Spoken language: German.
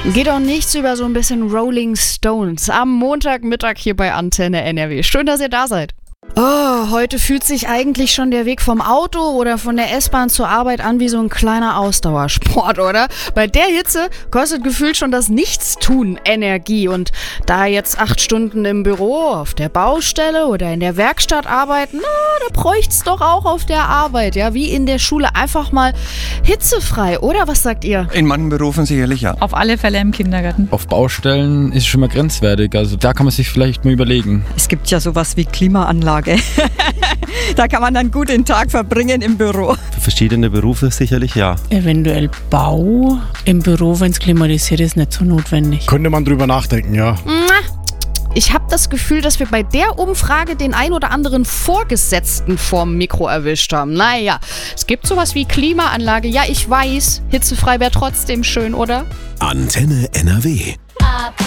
Geht auch nichts über so ein bisschen Rolling Stones am Montagmittag hier bei Antenne NRW. Schön, dass ihr da seid. Oh, heute fühlt sich eigentlich schon der Weg vom Auto oder von der S-Bahn zur Arbeit an wie so ein kleiner Ausdauersport, oder? Bei der Hitze kostet gefühlt schon das Nichtstun Energie. Und da jetzt 8 Stunden im Büro, auf der Baustelle oder in der Werkstatt arbeiten, da bräucht's doch auch auf der Arbeit, ja, wie in der Schule. Einfach mal hitzefrei, oder? Was sagt ihr? In manchen Berufen sicherlich ja. Auf alle Fälle im Kindergarten. Auf Baustellen ist es schon mal grenzwertig, also da kann man sich vielleicht mal überlegen. Es gibt ja sowas wie Klimaanlage. Da kann man dann gut den Tag verbringen im Büro. Für verschiedene Berufe sicherlich ja. Eventuell Bau im Büro, wenn es klimatisiert ist, nicht so notwendig. Könnte man drüber nachdenken, ja. Ich habe das Gefühl, dass wir bei der Umfrage den ein oder anderen Vorgesetzten vorm Mikro erwischt haben. Naja, es gibt sowas wie Klimaanlage. Ja, ich weiß, hitzefrei wäre trotzdem schön, oder? Antenne NRW.